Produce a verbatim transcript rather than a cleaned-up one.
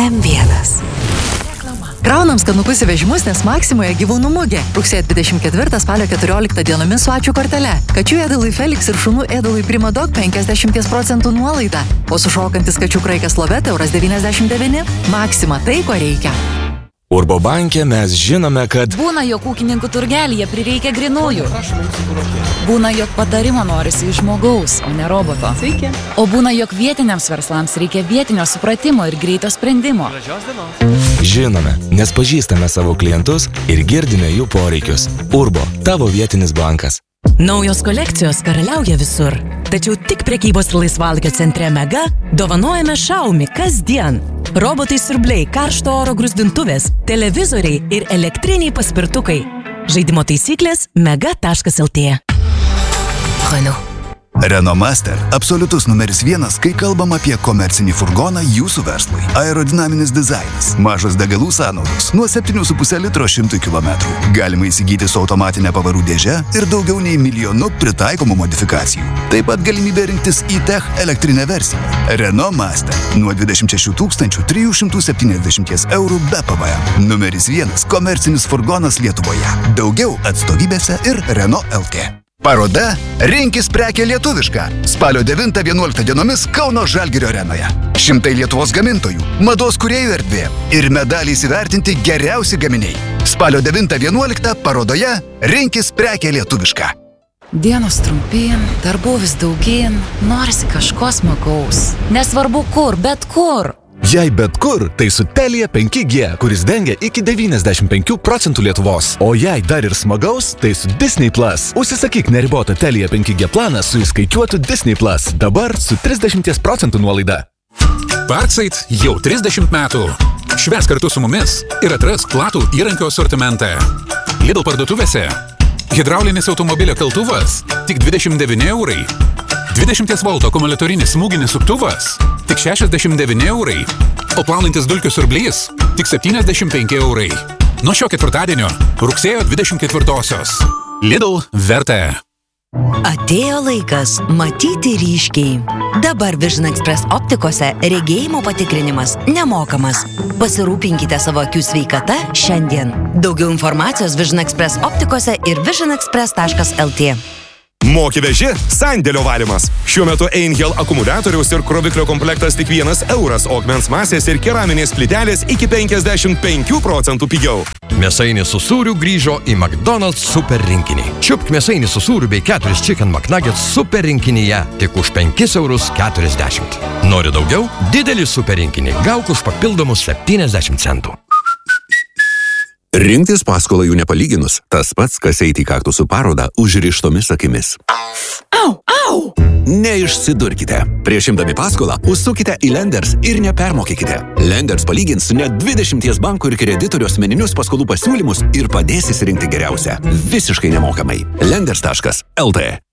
M vienas. Kraunam skanukus į vežimus, nes Maksimoje gyvūnų mugė. Rugsėjo dvidešimt ketvirtą spalio keturioliktą dienomis su ačiū kortele. Kačių ėdalui Felix ir šunų ėdalui Primadog penkiasdešimt procentų nuolaida. O sušokantis kačių kraikas Lovete euras devyniasdešimt devyni. Maksima tai, ko reikia. Urbo banke mes žinome, kad būna, jog ūkininkų turgelyje prireikia grinųjų. Būna, jog patarimo norisi iš žmogaus, o ne roboto. Sveiki. O būna, jog vietiniams verslams reikia vietinio supratimo ir greito sprendimo. žinome, nes pažįstame savo klientus ir girdime jų poreikius. Urbo, tavo vietinis bankas. Naujos kolekcijos karaliauja visur. Tačiau tik prekybos ir laisvalgio centre Mega dovanojame Xiaomi kasdien. Robotai siurbliai, karšto oro grūzdintuvės, televizoriai ir elektriniai paspirtukai. Žaidimo taisyklės mega taškas el tė. Renault. Renault Master – absoliutus numeris vienas, kai kalbam apie komercinį furgoną jūsų verslui. Aerodinaminis dizainas, mažos degalų sąnaudos, nuo septynių su puse litro šimtui kilometrų. Galima įsigyti su automatinė pavarų dėže ir daugiau nei milijonu pritaikomų modifikacijų. Taip pat galimybė rinktis e-Tech elektrinę versiją. Renault Master – nuo dvidešimt šešių tūkstančių trijų šimtų septyniasdešimties eurų be P V M. Numeris vienas komercinis furgonas Lietuvoje. Daugiau atstovybėse ir Renault el tė. Paroda Rinkis prekė lietuviška. Spalio devintą vienuoliktą dienomis Kauno Žalgirio arenoje. Šimtai Lietuvos gamintojų, mados kūrėjų erdvė ir medaliais įvertinti geriausi gaminiai. Spalio devintą vienuoliktą parodoje Rinkis prekė lietuviška. Dienos trumpyn, darbų vis daugyn, norisi kažko smagaus. Nesvarbu kur, bet kur. Jei bet kur, tai su Telia penki G, kuris dengia iki devyniasdešimt penkių procentų Lietuvos. O jei dar ir smagaus, tai su Disney Plus. Užsisakyk neribotą Telia penki G planą su įskaičiuotu Disney Plus. Dabar su trisdešimt procentų nuolaida. Parkside jau trisdešimt metų. Švęsk kartu su mumis ir atrask platų įrankio asortimentą. Lidl parduotuvėse. Hidraulinis automobilio keltuvas tik dvidešimt devyni eurai. dvidešimt volto akumuliatorinis smūginis suktuvas tik šešiasdešimt devyni eurai. O plaunantis dulkių siurblys tik septyniasdešimt penki eurai. Nuo šio ketvirtadienio, rugsėjo dvidešimt ketvirtosios. Lidl verta. Atėjo laikas matyti ryškiai. Dabar Vision Express optikose regėjimo patikrinimas nemokamas. Pasirūpinkite savo akių sveikata šiandien. Daugiau informacijos Vision Express optikose ir vision express taškas el tė. Moki veži – sandėlio valymas. Šiuo metu Einhell akumuliatoriaus ir kroviklio komplektas tik vienas euras, o akmens masės ir keraminės plytelės iki penkiasdešimt penkių procentų pigiau. Mėsainis su sūriu grįžo į McDonald's super rinkinį. Čiupk mėsainį su sūriu bei keturis Chicken McNuggets super rinkinyje tik už penkis eurus keturiasdešimt. Nori daugiau? Didelį super rinkinį gauk už papildomus septyniasdešimt centų. Rinktis paskolą jų nepalyginus, tas pats, kas eiti į kaktusų parodą užrištomis akimis. Au, au! Neišsidurkite. Prieš imdami paskolą užsukite į Lenders ir nepermokykite. Lenders palygins net dvidešimties bankų ir kreditorių asmeninius paskolų pasiūlymus ir padės įsirinkti geriausią. Visiškai nemokamai. Lenders taškas el tė